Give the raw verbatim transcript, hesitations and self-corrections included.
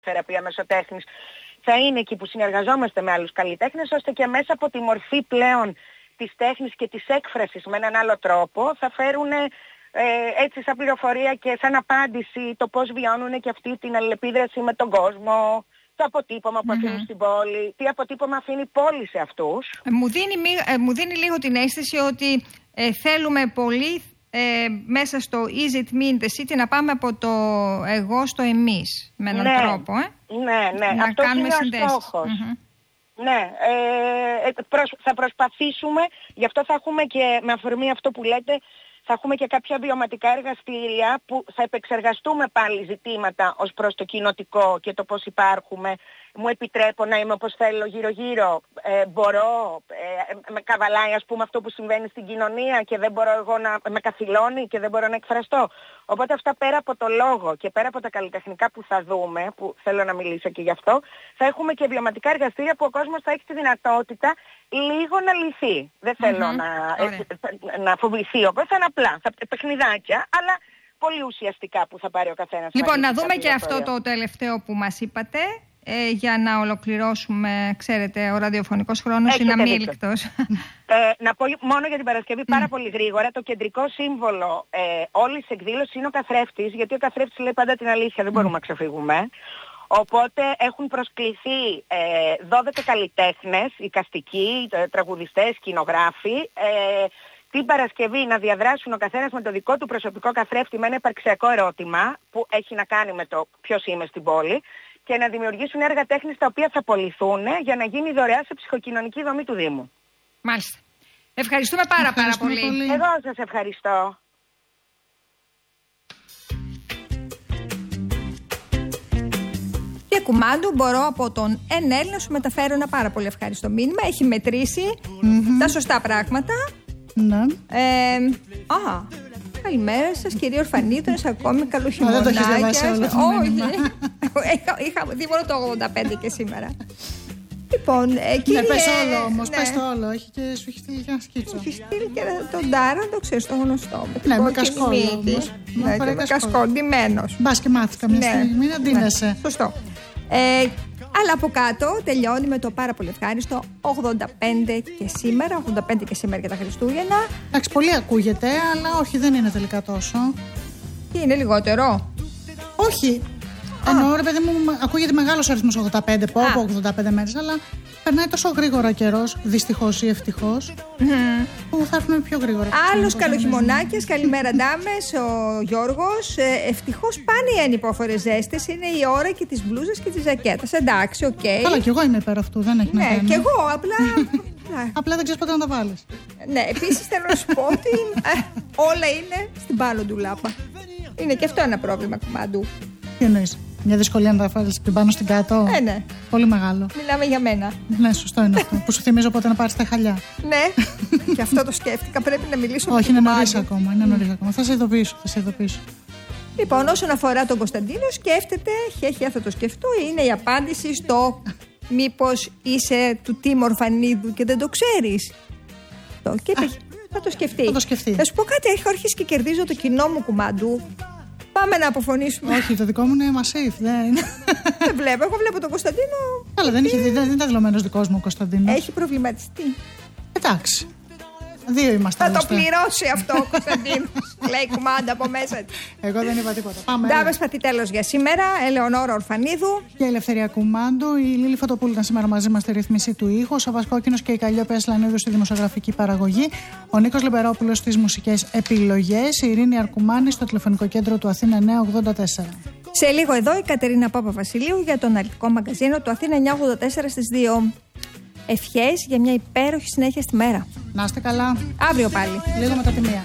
θεραπεία μεσοτέχνης θα είναι εκεί που συνεργαζόμαστε με άλλους καλλιτέχνες, ώστε και μέσα από τη μορφή πλέον της τέχνης και της έκφρασης με έναν άλλο τρόπο θα φέρουν ε, έτσι σαν πληροφορία και σαν απάντηση το πώς βιώνουν και αυτή την αλληλεπίδραση με τον κόσμο, το αποτύπωμα που αφήνουν mm-hmm. στην πόλη, τι αποτύπωμα αφήνει η πόλη σε αυτούς. Ε, μου, δίνει, ε, μου δίνει λίγο την αίσθηση ότι ε, θέλουμε πολύ ε, μέσα στο is it me in the city να πάμε από το εγώ στο εμείς με έναν ναι, τρόπο. Ε? Ναι, ναι, να αυτό κάνουμε είναι ο στόχος. Mm-hmm. Ναι, ε, προσ, θα προσπαθήσουμε, γι' αυτό θα έχουμε και με αφορμή αυτό που λέτε, θα έχουμε και κάποια βιωματικά εργαστήρια που θα επεξεργαστούμε πάλι ζητήματα ως προς το κοινοτικό και το πώς υπάρχουμε. Μου επιτρέπω να είμαι όπως θέλω γύρω-γύρω. Ε, μπορώ, ε, με καβαλάει ας πούμε αυτό που συμβαίνει στην κοινωνία και δεν μπορώ εγώ να με καθυλώνει και δεν μπορώ να εκφραστώ. Οπότε αυτά πέρα από το λόγο και πέρα από τα καλλιτεχνικά που θα δούμε, που θέλω να μιλήσω και γι' αυτό, θα έχουμε και βιωματικά εργαστήρια που ο κόσμος θα έχει τη δυνατότητα λίγο να λυθεί. Δεν θέλω mm-hmm. να, ε, να φοβηθεί όπως, θα είναι απλά, θα, παιχνιδάκια, αλλά πολύ ουσιαστικά που θα πάρει ο καθένας. Λοιπόν, να δούμε και αυτό το τελευταίο που μας είπατε. Ε, για να ολοκληρώσουμε, ξέρετε, ο ραδιοφωνικός χρόνος είναι αμήλικτος. Ε, να πω μόνο για την Παρασκευή πάρα mm. πολύ γρήγορα. Το κεντρικό σύμβολο ε, όλης της εκδήλωσης είναι ο καθρέφτης, γιατί ο καθρέφτης λέει πάντα την αλήθεια, δεν μπορούμε mm. να ξεφύγουμε. Οπότε έχουν προσκληθεί ε, δώδεκα καλλιτέχνες, εικαστικοί, τραγουδιστές, σκηνογράφοι, ε, την Παρασκευή να διαδράσουν ο καθένας με το δικό του προσωπικό καθρέφτη με ένα υπαρξιακό ερώτημα που έχει να κάνει με το ποιος είμαι στην πόλη, και να δημιουργήσουν έργα τέχνης τα οποία θα απολυθούν για να γίνει δωρεά σε ψυχοκοινωνική δομή του Δήμου. Μάλιστα. Ευχαριστούμε πάρα Ευχαριστούμε πάρα πολύ. πολύ. Εγώ σας ευχαριστώ. Κύριε Κουμάντου, μπορώ από τον εν ελ να σου μεταφέρω ένα πάρα πολύ ευχαριστώ μήνυμα. Έχει μετρήσει mm-hmm. τα σωστά πράγματα. Ναι. Ε, α, καλημέρα σας, κυρία Ορφανίδου, είσαι ακόμη καλό χειμωνάκι. Δεν το έχεις διαβάσει όλο το μήνυμα. είχα, είχα δει μόνο το ογδόντα πέντε και σήμερα. Λοιπόν, ε, κύριε... Ναι, πες όλο όμως, ναι. πες το όλο. Έχει και, σου έχει στείλει και ένα σκίτσο. Έχει στείλει και τον Ντάρα, το ξέρεις, το γνωστό. Ναι, με κασκόλ όμως. Ναι, και με κασκόλ, ντυμένος. Μπας και μάθεις καμιά ναι. στιγμή να ντύνεσαι. Ναι, σωστό. Ε, αλλά από κάτω τελειώνει με το πάρα πολύ ευχάριστο ογδόντα πέντε και σήμερα, ογδόντα πέντε και σήμερα για τα Χριστούγεννα. Εντάξει, πολύ ακούγεται, αλλά όχι, δεν είναι τελικά τόσο. Τι είναι, λιγότερο? Όχι. Εννοώ, ρε παιδί μου, ακούγεται μεγάλος αριθμός ογδόντα πέντε, πω από ογδόντα πέντε μέρες, αλλά περνάει τόσο γρήγορα καιρός, δυστυχώς ή ευτυχώς, mm. που θα έρθουμε πιο γρήγορα. Άλλος καλοχειμωνάκιας, καλημέρα ντάμες, ο Γιώργος. Ε, ευτυχώς πάνε οι ανυπόφορες ζέστες, είναι η ώρα και της μπλούζας και της ζακέτας. Εντάξει, οκ. Okay. Καλά, κι εγώ είμαι υπέρ αυτού, δεν έχει ναι, να κάνει. Ναι, κι εγώ, απλά. Απλά δεν ξέρεις πότε να τα βάλεις. Ναι, επίσης θέλω να σου πω ότι ε, όλα είναι στην πάνω του λάπα. Είναι και αυτό ένα πρόβλημα, Κουμάντου. Τι εννοείς? Μια δυσκολία να τα βάλεις την πάνω στην κάτω. Ε, ναι. Πολύ μεγάλο. Μιλάμε για μένα. Ναι, σωστό είναι αυτό. Που σου θυμίζω πότε να πάρεις τα χαλιά. Ναι, και αυτό το σκέφτηκα. Πρέπει να μιλήσω. Όχι, είναι νωρίς ακόμα. Είναι νωρίς ακόμα. Θα σε ειδοποιήσω. Θα σε ειδοποιήσω. Λοιπόν, όσον αφορά τον Κωνσταντίνο, σκέφτεται, χέχεια θα το σκεφτώ, είναι η απάντηση στο μήπως είσαι του Τίμ Ορφανίδου και δεν το ξέρεις. Το, και Α, θα το σκεφτεί. Θα το σκεφτεί. Θα σου πω κάτι, έχω αρχίσει και κερδίζω το κοινό μου, Κουμάντου. Πάμε να αποφωνήσουμε. Όχι, το δικό μου είναι massive. Δεν, δεν βλέπω. Εγώ βλέπω τον Κωνσταντίνο. Αλλά δεν, είχε, δεν, δεν ήταν δηλωμένος δικός μου ο Κωνσταντίνος. Έχει προβληματιστεί. Εντάξει. Δύο είμαστε. Θα άλλωστε. Το πληρώσει αυτό ο Κωνσταντίνος. Λέει κουμάντα από μέσα της. Εγώ δεν είπα τίποτα. Πάμε. Ντάβες Πατητέλος για σήμερα. Ελεονόρα Ορφανίδου. Και η Ελευθερία Κουμάντου. Η Λίλη Φωτοπούλου ήταν σήμερα μαζί μας στη ρύθμιση του ήχου. Ο Σάββας Κόκκινος και η Καλλιόπη Ασλανίδου στη δημοσιογραφική παραγωγή. Ο Νίκος Λιμπερόπουλος στις μουσικές επιλογές. Η Ειρήνη Αρκουμάνη στο τηλεφωνικό κέντρο του Αθήνα εννιά ογδόντα τέσσερα. Σε λίγο εδώ η Κατερίνα Πάπα Βασιλείου για το αναλυτικό μαγκαζίνο του Αθήνα εννιά ογδόντα τέσσερα στις δύο. Ευχές για μια υπέροχη συνέχεια στη μέρα. Να είστε καλά. Αύριο πάλι. Λίγο μετά τη μία.